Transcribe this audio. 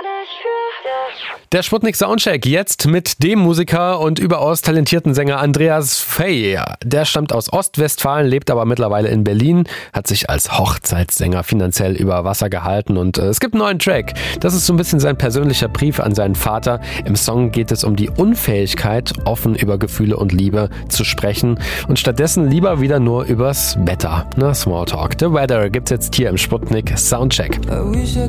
Der Sputnik Soundcheck jetzt mit dem Musiker und überaus talentierten Sänger Andreas Fey. Der stammt aus Ostwestfalen, lebt aber mittlerweile in Berlin, hat sich als Hochzeitssänger finanziell über Wasser gehalten und es gibt einen neuen Track. Das ist so ein bisschen sein persönlicher Brief an seinen Vater. Im Song geht es um die Unfähigkeit, offen über Gefühle und Liebe zu sprechen und stattdessen lieber wieder nur übers Wetter. Smalltalk. The Weather gibt's jetzt hier im Sputnik Soundcheck. I wish I